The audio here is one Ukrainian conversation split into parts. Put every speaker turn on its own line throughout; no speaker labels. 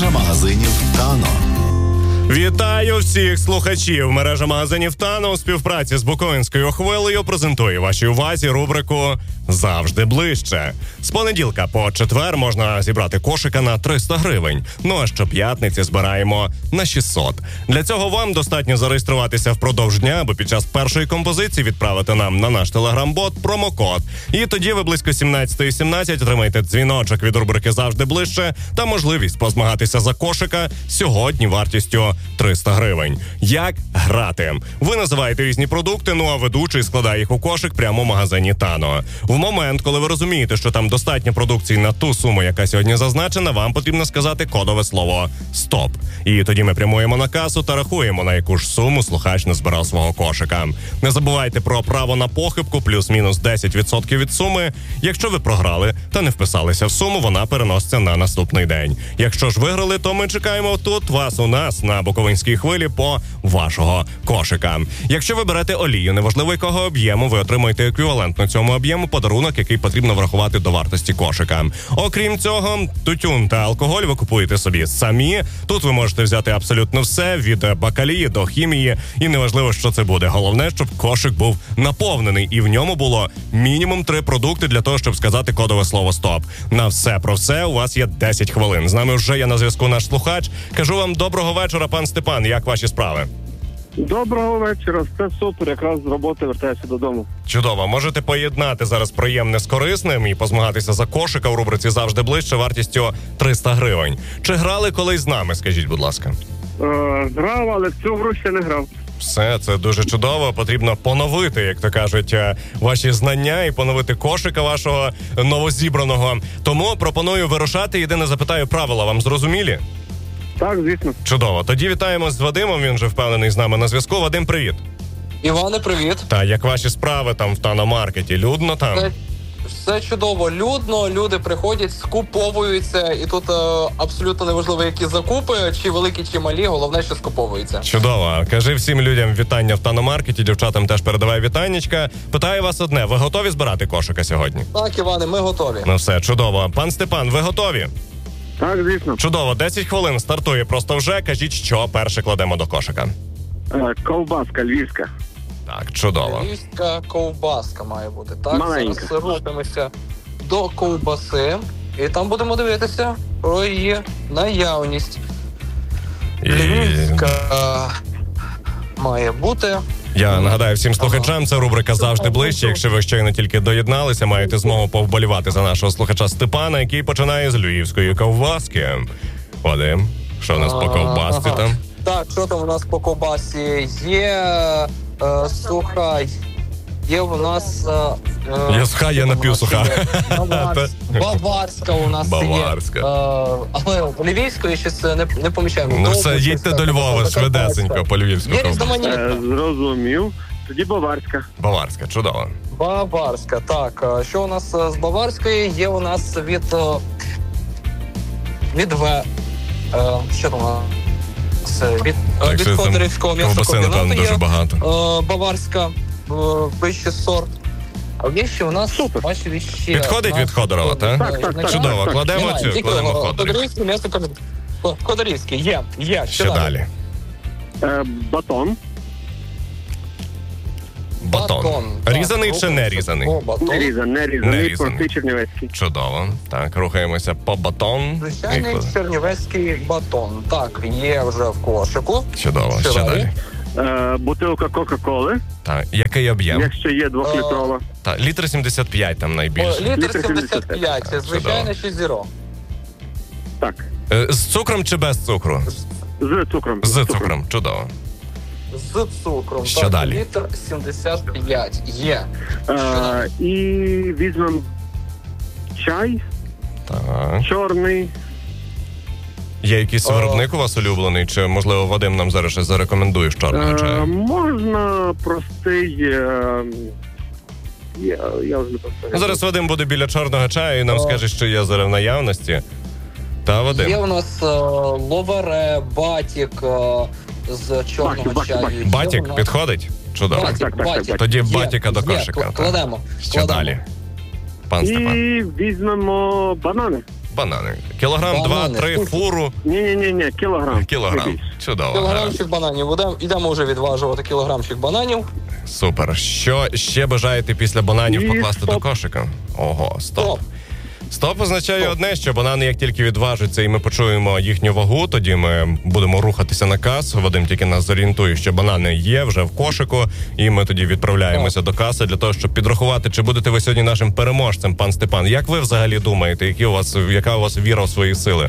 Мережа магазинів «Тано».
Вітаю всіх слухачів! Мережа магазинів «Тано» у співпраці з Буковинською хвилею презентує вашій увазі рубрику «Завжди ближче». З понеділка по четвер можна зібрати кошика на 300 гривень. Ну а щоп'ятниці збираємо на 600. Для цього вам достатньо зареєструватися впродовж дня, або під час першої композиції відправити нам на наш телеграм-бот промокод. І тоді ви близько 17:17 отримаєте дзвіночок від рубрики «Завжди ближче» та можливість позмагатися за кошика сьогодні вартістю 300 гривень. Як грати? Ви називаєте різні продукти, ну а ведучий складає їх у кошик прямо в магазині «Тано». В момент, коли ви розумієте, що там достатньо продукції на ту суму, яка сьогодні зазначена, вам потрібно сказати кодове слово «Стоп». І тоді ми прямуємо на касу та рахуємо, на яку ж суму слухач назбирав свого кошика. Не забувайте про право на похибку плюс-мінус 10% від суми. Якщо ви програли та не вписалися в суму, вона переноситься на наступний день. Якщо ж виграли, то ми чекаємо тут вас у нас на Буковинській хвилі по вашого кошика. Якщо ви берете олію, неважливо якого об'єму, ви отримуєте еквівалентно цьому об'єму подарунок, який потрібно врахувати до вартості кошика. Окрім цього, тютюн та алкоголь ви купуєте собі самі. Тут ви можете взяти абсолютно все, від бакалії до хімії, і неважливо, що це буде. Головне, щоб кошик був наповнений, і в ньому було мінімум 3 продукти для того, щоб сказати кодове слово «Стоп». На все про все у вас є 10 хвилин. З нами вже є на зв'язку наш слухач. Кажу вам доброго вечора, пан Степан. Як ваші справи?
Доброго вечора, все супер, якраз з роботи вертаюся додому.
Чудово. Можете поєднати зараз приємне з корисним і позмагатися за кошика у рубриці «Завжди ближче» вартістю 300 гривень. Чи грали колись з нами, скажіть, будь ласка?
Грав, але в цю гру ще не грав.
Все, це дуже чудово. Потрібно поновити, як то кажуть, ваші знання і поновити кошика вашого новозібраного. Тому пропоную вирушати. Єдине запитаю, правила вам зрозумілі?
Так, звісно.
Чудово. Тоді вітаємо з Вадимом, він вже впевнений з нами на зв'язку. Вадим, привіт.
Іване, привіт.
Та, як ваші справи там в Тано-маркеті? Людно там?
Все чудово, людно, люди приходять, скуповуються, і тут абсолютно неважливо, які закупи, чи великі, чи малі, головне, що скуповуються.
Чудово. Кажи всім людям вітання в Тано-маркеті, дівчатам теж передавай вітаннячка. Питаю вас одне, ви готові збирати кошика сьогодні?
Так, Іване, ми готові.
Ну все, чудово. Пан Степан, ви готові?
Так, звісно.
Чудово, 10 хвилин стартує просто вже. Кажіть, що перше кладемо до кошика.
Ковбаска львівська.
Так, чудово.
Львівська ковбаска має бути, так?
Маленька.
Зараз рухаємося до ковбаси, і там будемо дивитися про її наявність. Львівська має бути.
Я нагадаю всім слухачам, це рубрика «Завжди ближче». Якщо ви щойно тільки доєдналися, маєте змогу повболівати за нашого слухача Степана, який починає з львівської ковбаски. Вадим, що у нас по ковбасці там?
Так, що там у нас по ковбасі? Є суха, є у нас...
Є суха, є напівсуха.
Баварська у нас
Баварська.
є. Але львівської щось не помічаємо.
Ну все, їдьте до Львова швидесенько по львівську
Є
ковбаску.
різноманітна.
Зрозумів. Тоді баварська.
Баварська, чудово.
Баварська, так. Що у нас з Баварської? Є у нас від що там? Від Ходорівського м'ясокомбінату є Баварська, вищий сорт. А є ще у нас, бачили, ще...
Підходить від Ходорова, так?
Так.
Чудово, кладемо цю, кладемо Ходорів.
Ходорівський м'ясокомбінат. Ходорівський, є.
Що далі?
Батон.
Батон. Різаний чи не різаний?
Не різаний, простий чернівецький.
Чудово. Так, рухаємося по батон.
Звичайний чернівецький батон. Так, є вже в кошику.
Чудово, що далі?
Бутилка Кока-Коли.
Так, який об'єм?
Якщо є 2-літрова.
Так, літр 75 там найбільше.
Літр 75, це звичайно 6 зіро.
Так.
З цукром чи без цукру?
З цукром.
З цукром, чудово.
З цукром.
Що
так,
далі?
Літр 75 є.
І візьмемо чай.
Так.
Чорний.
Є якийсь виробник у вас улюблений, чи, можливо, Вадим нам зараз щось зарекомендує з чорного чаю?
Можна простий... Я вже не пам'ятаю.
Зараз Вадим буде біля чорного чаю і нам скаже, що є зараз в наявності. Та, Вадим?
Є у нас ловаре, батік з чорного чаю.
Батік підходить? Чудово.
Батік.
Тоді батіка до кошика.
Кладемо.
Що далі? Пан Степан.
І візьмемо банани.
Банани. Кілограм,
Банани.
2-3, фуру.
Ні, кілограм.
Кілограм.
Не більше.
Чудово.
Кілограмчик бананів. Йдемо вже відважувати кілограмчик бананів.
Супер. Що ще бажаєте після бананів
І
покласти
стоп.
до кошика? Ого, стоп.
Стоп.
Стоп означає
Стоп.
одне, що банани, як тільки відважаться і ми почуємо їхню вагу, тоді ми будемо рухатися на касу. Вадим тільки нас зорієнтує, що банани є вже в кошику, і ми тоді відправляємося до каси для того, щоб підрахувати, чи будете ви сьогодні нашим переможцем, пан Степан. Як ви взагалі думаєте, яка у вас віра в свої сили?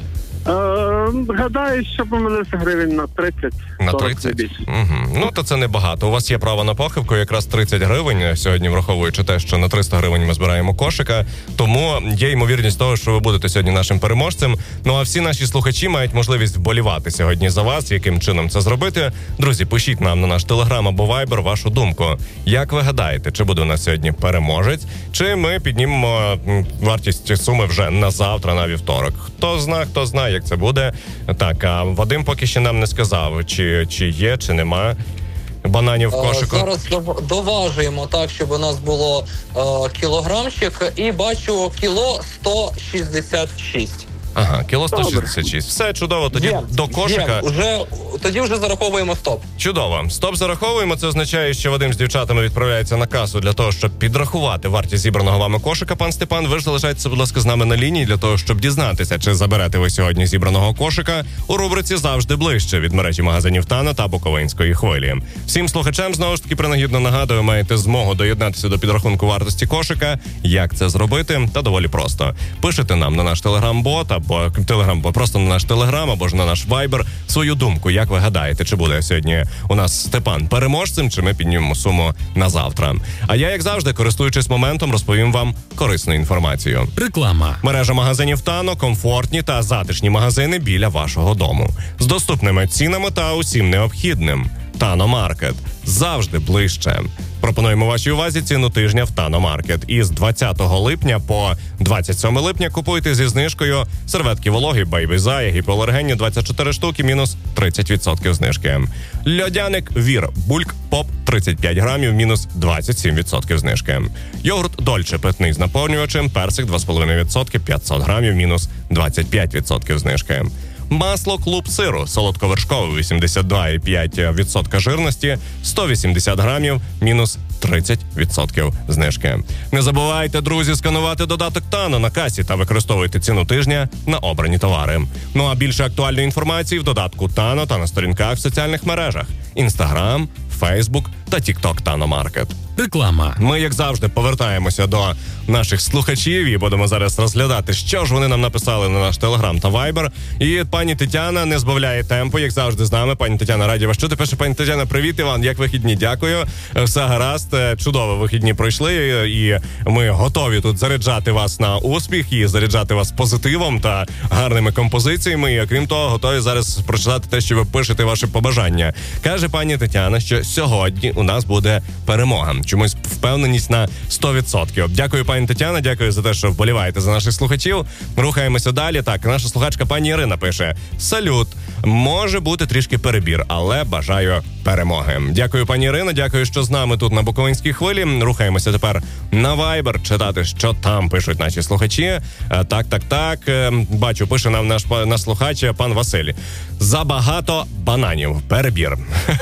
Гадаю, що помилився гривень на 30.
На
40
30?
не більше.
Угу. Ну, то це небагато. У вас є право на похибку, якраз 30 гривень сьогодні, враховуючи те, що на 300 гривень ми збираємо кошика. Тому є ймовірність того, що ви будете сьогодні нашим переможцем. Ну, а всі наші слухачі мають можливість вболівати сьогодні за вас. Яким чином це зробити? Друзі, пишіть нам на наш Телеграм або Вайбер вашу думку. Як ви гадаєте, чи буде у нас сьогодні переможець, чи ми піднімемо вартість суми вже на завтра, на вівторок? Хто знає, як це буде. Так, а Вадим поки ще нам не сказав, чи є, чи нема бананів в кошику.
Зараз доважуємо так, щоб у нас було кілограмчик, і бачу кіло 166.
Ага, кіло 166. Все чудово, тоді до кошика.
Тоді вже зараховуємо стоп.
Чудово. Стоп зараховуємо. Це означає, що Вадим з дівчатами відправляється на касу для того, щоб підрахувати вартість зібраного вами кошика. Пан Степан, ви ж залишайтеся, будь ласка, з нами на лінії для того, щоб дізнатися, чи заберете ви сьогодні зібраного кошика у рубриці «Завжди ближче» від мережі магазинів «Тано» та Буковинської хвилі. Всім слухачам, знову ж таки, принагідно нагадую, маєте змогу доєднатися до підрахунку вартості кошика. Як це зробити? Та доволі просто. Пишете нам на наш телеграм-бот або просто на наш телеграм, або ж на наш вайбер свою думку. Як ви гадаєте, чи буде сьогодні у нас Степан переможцем, чи ми піднімемо суму на завтра? А я, як завжди, користуючись моментом, розповім вам корисну інформацію.
Реклама.
Мережа магазинів «Тано» – комфортні та затишні магазини біля вашого дому. З доступними цінами та усім необхідним. «Тано Маркет» – завжди ближче. Пропонуємо вашій увазі ціну тижня в «Тано Маркет». Із 20 липня по 27 липня купуйте зі знижкою серветки вологі Baby Zaya, гіпоалергенні 24 штуки, мінус 30% знижки. Льодяник Вір Бульк Поп 35 грамів, мінус 27% знижки. Йогурт Дольче питний з наповнювачем, персик 2,5%, 500 грамів, мінус 25% знижки. Масло Клуб сиру солодковершкове 82,5% жирності, 180 грамів, мінус 30% знижки. Не забувайте, друзі, сканувати додаток «Тано» на касі та використовуйте ціну тижня на обрані товари. Ну а більше актуальної інформації в додатку «Тано» та на сторінках в соціальних мережах Instagram, Facebook та TikTok «Тано Маркет».
Реклама.
Ми, як завжди, повертаємося до наших слухачів і будемо зараз розглядати, що ж вони нам написали на наш Телеграм та Вайбер. І пані Тетяна не збавляє темпу, як завжди з нами. Пані Тетяна, раді вас чути. Пише пані Тетяна: привіт, Іван, як вихідні? Дякую. Все гаразд, чудово вихідні пройшли, і ми готові тут заряджати вас на успіх і заряджати вас позитивом та гарними композиціями. І, окрім того, готові зараз прочитати те, що ви пишете, ваші побажання. Каже пані Тетяна, що сьогодні у нас буде перемога. Чомусь впевненість на 100%. Дякую, пані Тетяна, дякую за те, що вболіваєте за наших слухачів. Рухаємося далі. Так, наша слухачка пані Ірина пише: салют, може бути трішки перебір, але бажаю перемоги. Дякую, пані Ірина, дякую, що з нами тут на Буковинській хвилі. Рухаємося тепер на Viber, читати, що там пишуть наші слухачі. Так. Бачу, пише нам наш слухач, пан Василь. Забагато бананів. Перебір.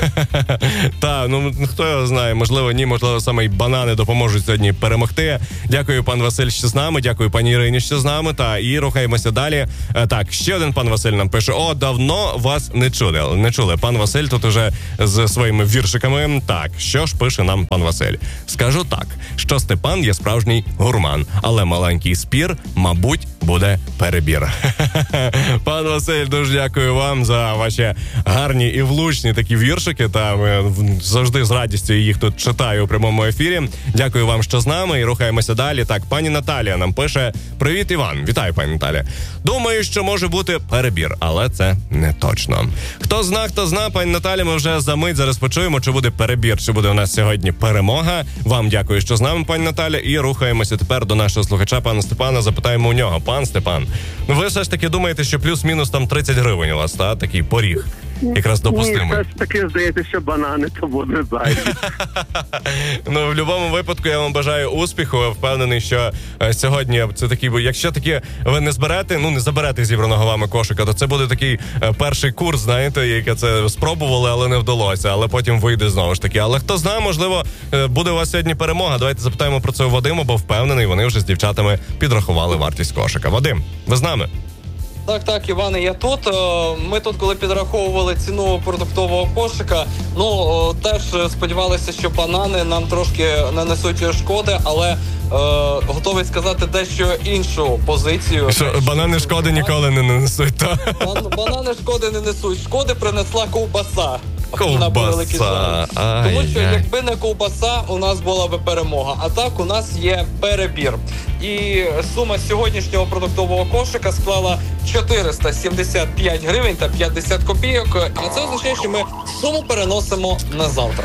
Та, ну, хто його знає, можливо, ні, можливо, саме й банани допоможуть сьогодні перемогти. Дякую, пан Василь, що з нами, дякую, пані Ірині, що з нами, і рухаємося далі. Так, ще один пан Василь нам пише: о, давно вас не чули. Пан Василь тут уже з своїми віршиками. Так, що ж пише нам пан Василь? Скажу так, що Степан є справжній гурман, але маленький спір, мабуть, буде перебір. Пан Василь, дуже дякую вам за ваші гарні і влучні такі віршики, та завжди з радістю їх тут читаю у прямому ефірі. Дякую вам, що з нами, і рухаємося далі. Так, пані Наталія нам пише: привіт, Іван. Вітаю, пані Наталія. Думаю, що може бути перебір, але це не точно. Хто зна, пані Наталі, ми вже за мить зараз почуємо, чи буде перебір, чи буде у нас сьогодні перемога. Вам дякую, що з нами, пані Наталя, і рухаємося тепер до нашого слухача, пана Степана. Запитаємо у нього: пан Степан, ви все ж таки думаєте, що плюс-мінус там 30 гривень у вас, такий поріг? якраз допустимий.
Ні, все ж таки здається, що банани то буде зайві.
Ну, в будь-якому випадку я вам бажаю успіху. Я впевнений, що сьогодні це такий, якщо таки ви не зберете, не заберете зібраного вами кошика, то це буде такий перший курс, знаєте, яке це спробували, але не вдалося, але потім вийде знову ж таки. Але хто знає, можливо, буде у вас сьогодні перемога. Давайте запитаємо про це у Вадима, бо впевнений, вони вже з дівчатами підрахували вартість кошика. Вадим, ви з нами?
Так, Іване, я тут. Ми тут, коли підраховували ціну продуктового кошика, теж сподівалися, що банани нам трошки нанесуть шкоди, але готовий сказати дещо іншу позицію.
Що банани шкоди ніколи не нанесуть, так?
Банани шкоди не несуть. Шкоди принесла ковбаса.
Ковбаса.
Тому що якби не ковбаса, у нас була би перемога. А так у нас є перебір. І сума сьогоднішнього продуктового кошика склала 475 гривень та 50 копійок. А це означає, що ми суму переносимо на завтра.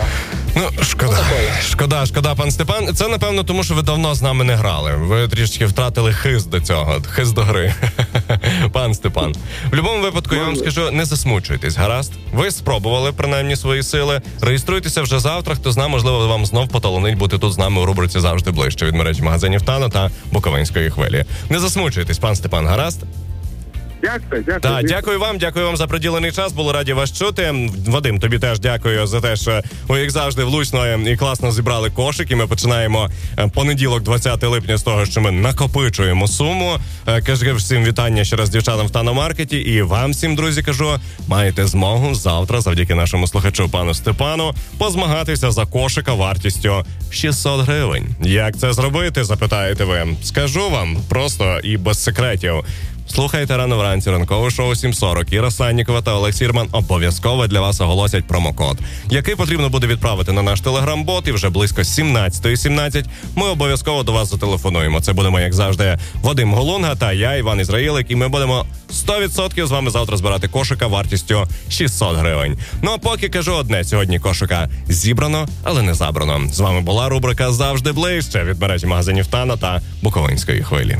Шкода, пан Степан. Це, напевно, тому що ви давно з нами не грали. Ви трішки втратили хист до цього, хист до гри. Пан Степан. В будь-якому випадку, я вам скажу, не засмучуйтесь, гаразд? Ви спробували, принаймні, свої сили. Реєструйтеся вже завтра, хто знає, можливо, вам знов поталанить бути тут з нами у рубриці «Завжди ближче» від мережі магазинів «Тано» та Буковинської хвилі. Не засмучуйтесь, пан Степан, гаразд?
Дякую.
Так, дякую вам за приділений час. Були раді вас чути. Вадим, тобі теж дякую за те, що ви, як завжди, влучно і класно зібрали кошик. І ми починаємо понеділок, 20 липня, з того, що ми накопичуємо суму. Кажу всім вітання ще раз дівчатам в Тано-маркеті. І вам всім, друзі, кажу, маєте змогу завтра, завдяки нашому слухачу пану Степану, позмагатися за кошика вартістю 600 гривень. Як це зробити, запитаєте ви? Скажу вам просто і без секретів. Слухайте рано вранці ранкове шоу 7.40. Іра Саннікова та Олексій Ірман обов'язково для вас оголосять промокод, який потрібно буде відправити на наш телеграм-бот, і вже близько 17:17 ми обов'язково до вас зателефонуємо. Це будемо, як завжди, Вадим Голунга та я, Іван Ізраїлик, і ми будемо 100% з вами завтра збирати кошика вартістю 600 гривень. Ну а поки кажу одне, сьогодні кошика зібрано, але не забрано. З вами була рубрика «Завжди ближче» від мережі магазинів «Тано» та Буковинської хвилі.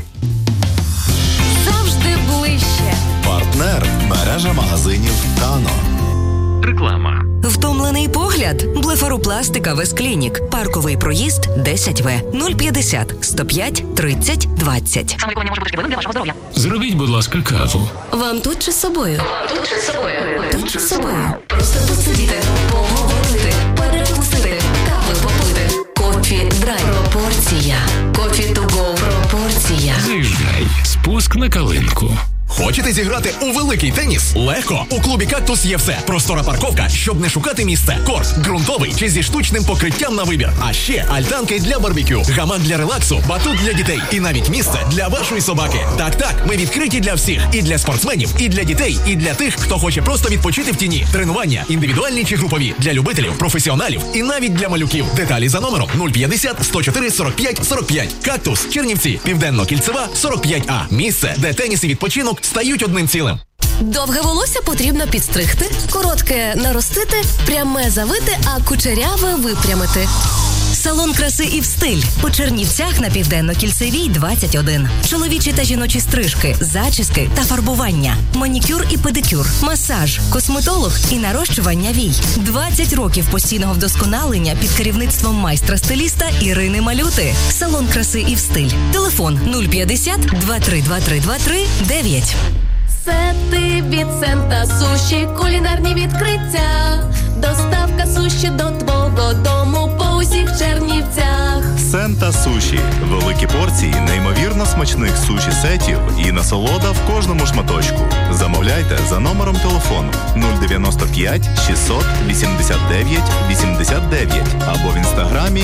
Партнер – мережа магазинів «Тано».
Реклама. Втомлений погляд? Блефаропластика Весклінік. Парковий проїзд 10В 050 105 30 20.
Самолікування може бути шкідливим для вашого здоров'я.
Зробіть, будь ласка, каву.
Вам тут чи з собою? Тут чи з собою. Просто посидіти, поговорити, перекусити, кави попити. Кофі драй. Пропорція. Кофі to go. Пропорція.
Заїжджай. Спуск на калинку.
Хочете зіграти у великий теніс? Легко! У клубі «Кактус» є все. Простора парковка, щоб не шукати місце. Корт ґрунтовий чи зі штучним покриттям на вибір. А ще альтанки для барбекю, гамак для релаксу, батут для дітей і навіть місце для вашої собаки. Так, ми відкриті для всіх. І для спортсменів, і для дітей, і для тих, хто хоче просто відпочити в тіні. Тренування, індивідуальні чи групові, для любителів, професіоналів і навіть для малюків. Деталі за номером 050 104 45 45. «Кактус», Чернівці, Південно-Кільцева, 45А. Місце, де теніс і відпочинок стають одним цілим.
Довге волосся потрібно підстригти, коротке наростити, пряме завити, а кучеряве випрямити.
Салон краси і стиль у Чернівцях на Південно-Кільцевій 21. Чоловічі та жіночі стрижки, зачіски та фарбування, манікюр і педикюр, масаж, косметолог і нарощування вій. 20 років постійного вдосконалення під керівництвом майстра-стиліста Ірини Малюти. Салон краси і стиль. Телефон 050 2323 23 9.
Сети від Сента Суші, кулінарні відкриття. Доставка суші до твого дому по усіх Чернівцях.
Сента Суші. Великі порції неймовірно смачних суші-сетів і насолода в кожному шматочку. Замовляйте за номером телефону 095 600 89 89 або в інстаграмі